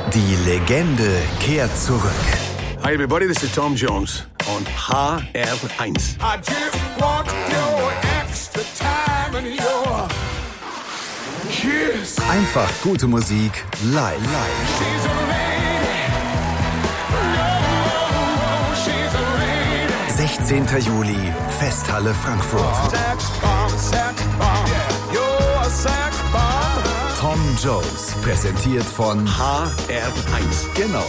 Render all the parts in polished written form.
Die Legende kehrt zurück. Hi everybody, this is Tom Jones on HR1. I just want your extra time and your kiss. Einfach gute Musik live. She's a lady. No, she's a lady. 16. Juli, Festhalle Frankfurt. Sex bomb, you're a sex bomb. Tom Jones, präsentiert von HR1. Genau.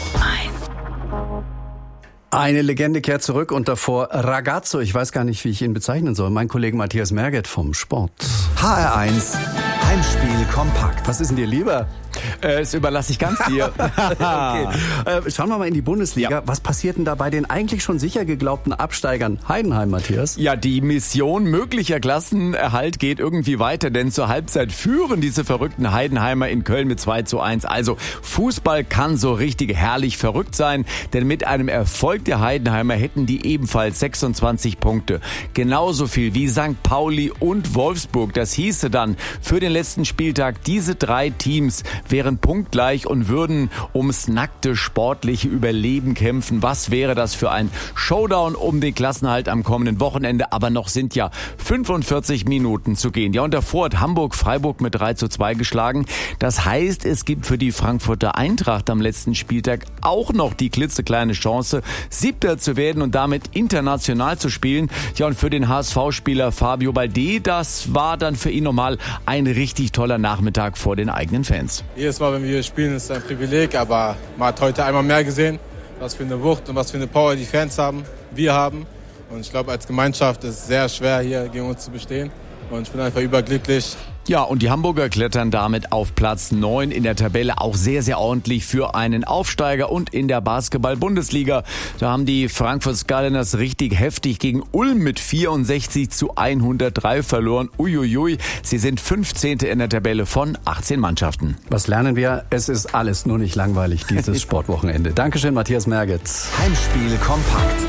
Eine Legende kehrt zurück und davor Ragazzo. Ich weiß gar nicht, wie ich ihn bezeichnen soll. Mein Kollege Matthias Merget vom Sport. HR1, Heimspiel kompakt. Was ist denn dir lieber? Das überlasse ich ganz dir. Okay. Schauen wir mal in die Bundesliga. Ja. Was passiert denn da bei den eigentlich schon sicher geglaubten Absteigern? Heidenheim, Matthias? Ja, die Mission möglicher Klassenerhalt geht irgendwie weiter, denn zur Halbzeit führen diese verrückten Heidenheimer in Köln mit 2:1. Also Fußball kann so richtig herrlich verrückt sein, denn mit einem Erfolg der Heidenheimer hätten die ebenfalls 26 Punkte. Genauso viel wie St. Pauli und Wolfsburg. Das hieße dann für den letzten Spieltag, diese drei Teams wären punktgleich und würden ums nackte sportliche Überleben kämpfen. Was wäre das für ein Showdown um den Klassenerhalt am kommenden Wochenende? Aber noch sind ja 45 Minuten zu gehen. Ja, und davor hat Hamburg Freiburg mit 3:2 geschlagen. Das heißt, es gibt für die Frankfurter Eintracht am letzten Spieltag auch noch die klitzekleine Chance, Siebter zu werden und damit international zu spielen. Ja, und für den HSV-Spieler Fabio Balde, das war dann für ihn nochmal ein richtig toller Nachmittag vor den eigenen Fans. Jedes Mal, wenn wir hier spielen, ist es ein Privileg, aber man hat heute einmal mehr gesehen, was für eine Wucht und was für eine Power die Fans haben, wir haben. Und ich glaube, als Gemeinschaft ist es sehr schwer, hier gegen uns zu bestehen. Und ich bin einfach überglücklich. Ja, und die Hamburger klettern damit auf Platz 9 in der Tabelle, auch sehr, sehr ordentlich für einen Aufsteiger. Und in der Basketball-Bundesliga, da haben die Frankfurt Skyliners richtig heftig gegen Ulm mit 64:103 verloren. Uiuiui, sie sind 15. in der Tabelle von 18 Mannschaften. Was lernen wir? Es ist alles nur nicht langweilig, dieses Sportwochenende. Dankeschön, Matthias Merget. Heimspiel kompakt.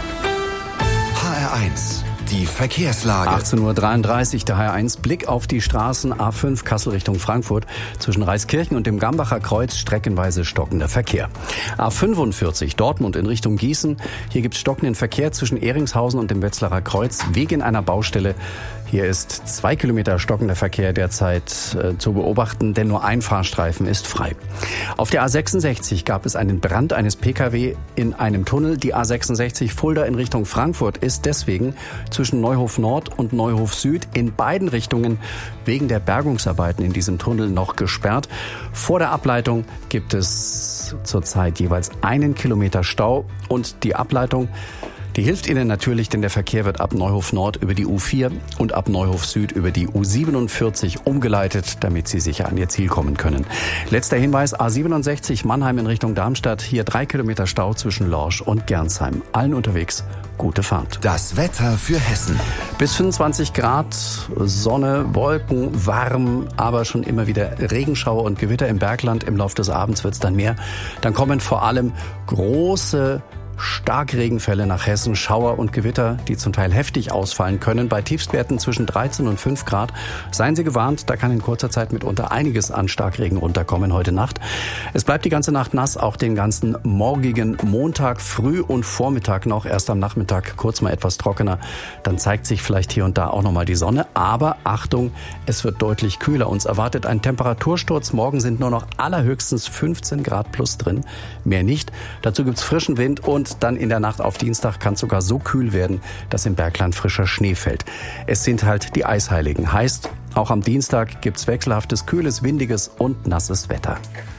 HR1, die Verkehrslage. 18:33 Uhr, der HR1 Blick auf die Straßen A5 Kassel Richtung Frankfurt. Zwischen Reiskirchen und dem Gambacher Kreuz streckenweise stockender Verkehr. A45 Dortmund in Richtung Gießen. Hier gibt es stockenden Verkehr zwischen Ehringshausen und dem Wetzlarer Kreuz wegen einer Baustelle. Hier ist 2 Kilometer stockender Verkehr derzeit zu beobachten, denn nur ein Fahrstreifen ist frei. Auf der A66 gab es einen Brand eines Pkw in einem Tunnel. Die A66 Fulda in Richtung Frankfurt ist deswegen zwischen Neuhof Nord und Neuhof Süd in beiden Richtungen wegen der Bergungsarbeiten in diesem Tunnel noch gesperrt. Vor der Ableitung gibt es zurzeit jeweils 1 Kilometer Stau und die Ableitung, die hilft Ihnen natürlich, denn der Verkehr wird ab Neuhof Nord über die U4 und ab Neuhof Süd über die U47 umgeleitet, damit Sie sicher an Ihr Ziel kommen können. Letzter Hinweis, A67 Mannheim in Richtung Darmstadt. Hier 3 Kilometer Stau zwischen Lorsch und Gernsheim. Allen unterwegs gute Fahrt. Das Wetter für Hessen. Bis 25 Grad, Sonne, Wolken, warm, aber schon immer wieder Regenschauer und Gewitter im Bergland. Im Laufe des Abends wird es dann mehr. Dann kommen vor allem große Starkregenfälle nach Hessen, Schauer und Gewitter, die zum Teil heftig ausfallen können. Bei Tiefstwerten zwischen 13 und 5 Grad. Seien Sie gewarnt, da kann in kurzer Zeit mitunter einiges an Starkregen runterkommen heute Nacht. Es bleibt die ganze Nacht nass, auch den ganzen morgigen Montag, früh und Vormittag noch. Erst am Nachmittag kurz mal etwas trockener. Dann zeigt sich vielleicht hier und da auch nochmal die Sonne. Aber Achtung, es wird deutlich kühler. Uns erwartet ein Temperatursturz. Morgen sind nur noch allerhöchstens 15 Grad plus drin. Mehr nicht. Dazu gibt's frischen Wind und dann in der Nacht auf Dienstag kann es sogar so kühl werden, dass im Bergland frischer Schnee fällt. Es sind halt die Eisheiligen. Heißt, auch am Dienstag gibt's wechselhaftes, kühles, windiges und nasses Wetter.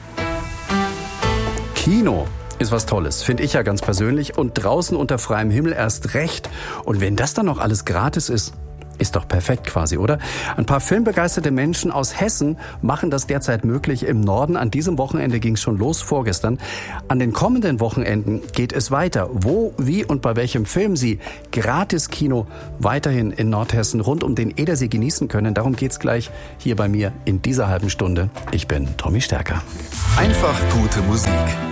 Kino ist was Tolles, finde ich ja ganz persönlich. Und draußen unter freiem Himmel erst recht. Und wenn das dann noch alles gratis ist, ist doch perfekt quasi, oder? Ein paar filmbegeisterte Menschen aus Hessen machen das derzeit möglich. Im Norden an diesem Wochenende ging es schon los vorgestern. An den kommenden Wochenenden geht es weiter. Wo, wie und bei welchem Film Sie Gratis-Kino weiterhin in Nordhessen rund um den Edersee genießen können, darum geht's gleich hier bei mir in dieser halben Stunde. Ich bin Tommy Stärker. Einfach gute Musik.